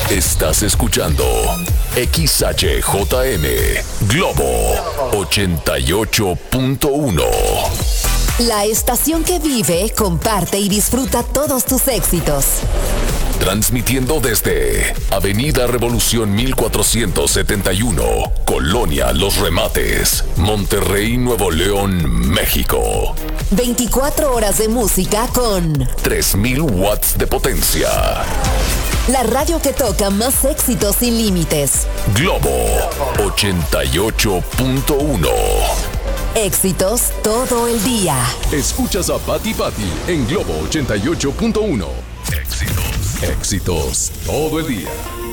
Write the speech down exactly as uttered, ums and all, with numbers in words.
Estás escuchando X H J M Globo ochenta y ocho punto uno. La estación que vive, comparte y disfruta todos tus éxitos. Transmitiendo desde Avenida Revolución mil cuatrocientos setenta y uno, Colonia Los Remates, Monterrey, Nuevo León, México. veinticuatro horas de música con tres mil watts de potencia. La radio que toca más éxitos sin límites. Globo ochenta y ocho punto uno. Éxitos todo el día. Escuchas a Pati Pati en Globo ochenta y ocho punto uno. Éxitos. Éxitos todo el día.